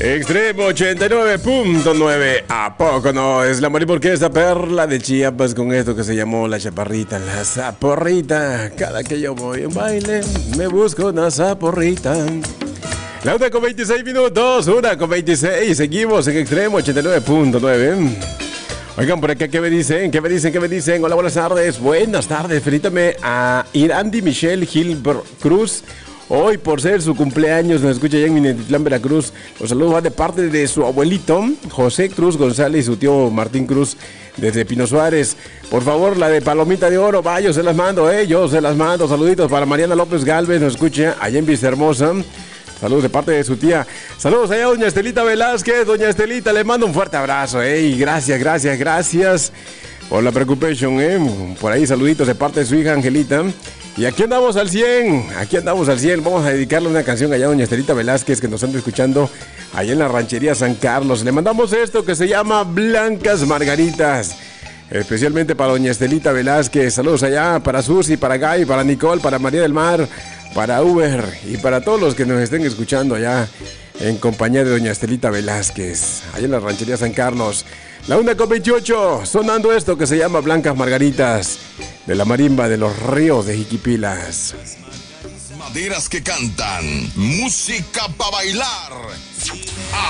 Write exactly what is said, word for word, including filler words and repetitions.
Extremo ochenta y nueve punto nueve. ¿A poco no? Es la Marimba Orquesta Perla de Chiapas con esto que se llamó La Chaparrita, la Zaporrita. Cada que yo voy en baile, me busco una zaporrita. La una con veintiséis minutos, una con veintiséis. Seguimos en Extremo ochenta y nueve punto nueve. Oigan, por acá, ¿qué me dicen? ¿Qué me dicen? ¿Ququé me dicen? Hola, buenas tardes. Buenas tardes. Felicítame a Irandi Michelle Gil Cruz. Hoy, por ser su cumpleaños, nos escucha allá en Minatitlán, Veracruz. Los saludos van de parte de su abuelito, José Cruz González, y su tío Martín Cruz, desde Pino Suárez. Por favor, la de Palomita de Oro, va, yo se las mando, eh, yo se las mando. Saluditos para Mariana López Galvez, nos escucha allá en Vista Hermosa. Saludos de parte de su tía. Saludos allá a doña Estelita Velázquez. Doña Estelita, le mando un fuerte abrazo, eh, y gracias, gracias, gracias por la preocupación, eh. Por ahí, saluditos de parte de su hija Angelita. Y aquí andamos al cien, aquí andamos al cien. Vamos a dedicarle una canción allá a doña Estelita Velázquez, que nos anda escuchando allá en la ranchería San Carlos. Le mandamos esto que se llama Blancas Margaritas, especialmente para doña Estelita Velázquez. Saludos allá para Susi, para Guy, para Nicole, para María del Mar, para Uber y para todos los que nos estén escuchando allá en compañía de doña Estelita Velázquez, allá en la ranchería San Carlos. La una con veintiocho, sonando esto que se llama Blancas Margaritas, de la marimba de los ríos de Jiquipilas. Maderas que cantan, música para bailar.